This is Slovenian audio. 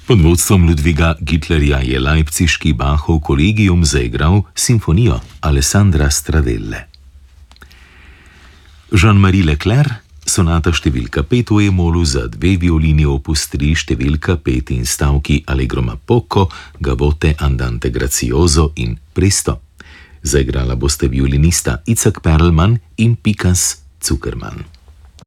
Pod vodstvom Ludviga Gitlerja je leipziški Bachov kolegium zaigral simfonijo Alessandra Stradelle. Jean-Marie Leclerc, sonata številka 5 v e-molu za 2 violini opus 3 številka 5 in stavki Allegro ma poco, gavote andante grazioso in presto. Zaigrala boste violinista Itzhak Perlman in Pikas Zuckerman.